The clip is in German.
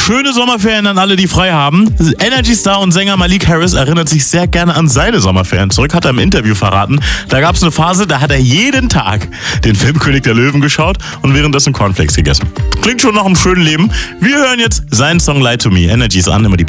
Schöne Sommerferien an alle, die frei haben. Energy-Star und Sänger Malik Harris erinnert sich sehr gerne an seine Sommerferien zurück, hat er im Interview verraten. Da gab es eine Phase, da hat er jeden Tag den Film König der Löwen geschaut und währenddessen Cornflakes gegessen. Klingt schon nach einem schönen Leben. Wir hören jetzt seinen Song Lie to Me. Energy ist an, immer die